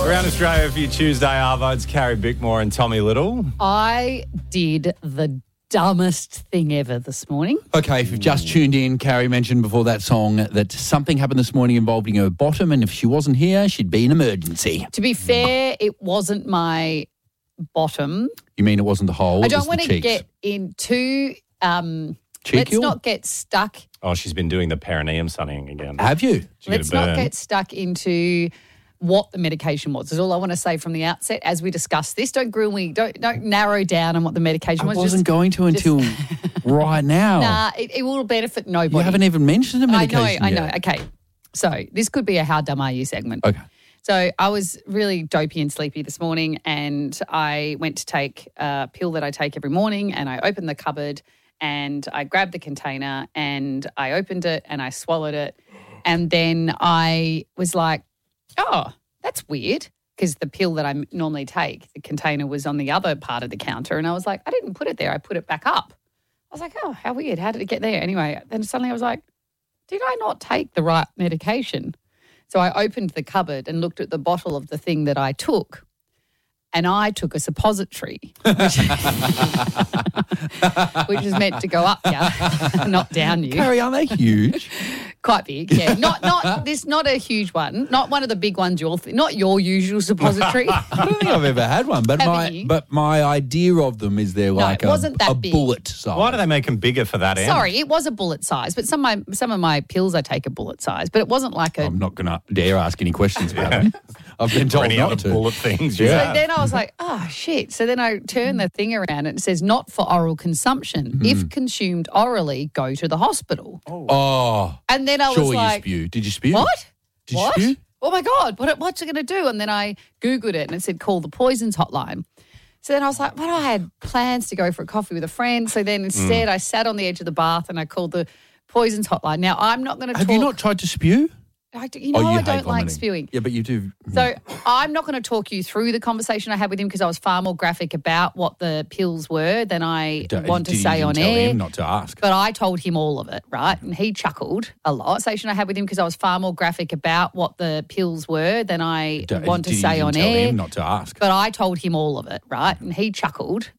Around Australia for your Tuesday Arvo, it's Carrie Bickmore and Tommy Little. I did the dumbest thing ever this morning. Okay, if you've just tuned in, Carrie mentioned before that song that something happened this morning involving her bottom, and if she wasn't here, she'd be an emergency. To be fair, it wasn't my bottom. You mean it wasn't the hole? I don't want to get into... let's Cheekial? not get stuck. Oh, she's been doing the perineum sunning again. Have you? Did you Let's get a burn? not get stuck into what the medication was. Is all I want to say from the outset as we discuss this. Don't grill me. Don't narrow down on what the medication I was. wasn't going to until right now. Nah, it will benefit nobody. You haven't even mentioned the medication I know. yet. Okay. So this could be a How Dumb Are You segment. Okay. So I was really dopey and sleepy this morning, and I went to take a pill that I take every morning, and I opened the cupboard and I grabbed the container and I opened it and I swallowed it. And then I was like, oh, that's weird, because the pill that I normally take, the container was on the other part of the counter, and I was like, I didn't put it there. I put it back up. I was like, oh, how weird. How did it get there? Anyway, then suddenly I was like, did I not take the right medication? So I opened the cupboard and looked at the bottle of the thing that I took, and I took a suppository, which is meant to go up you, not down you. Carrie, aren't they huge? Quite big, yeah. Not a huge one. Not one of the big ones not your usual suppository. I don't think I've ever had one, but Haven't you? my idea of them is they're like it wasn't that a big. bullet size. Why do they make them bigger for that end? Sorry, it was a bullet size, but some of my pills I take a bullet size, but it wasn't like a... I'm not going to dare ask any questions about them. I've been Or told any not other to. bullet things you So have. then I was like, oh, shit. So then I turned the thing around and it says, not for oral consumption. If consumed orally, go to the hospital. Oh, And then I sure was like, you spewed. Did you spew? what? Did What? you spew? Oh, my God. What's it going to do? And then I Googled it and it said, call the poisons hotline. So then I was like, well, I had plans to go for a coffee with a friend. So then instead I sat on the edge of the bath and I called the poisons hotline. Now, I'm not going to talk. Have you not tried to spew? I Oh, you I hate don't like vomiting. spewing. Yeah, but you do. So I'm not going to talk you through the conversation I had with him because I was far more graphic about what the pills were than I want to say on tell air. him not to ask. But I told him all of it, right? And he chuckled a lot. Conversation I had with him because I was far more graphic about what the pills were than I want to say on tell air. him not to ask. But I told him all of it, right? And he chuckled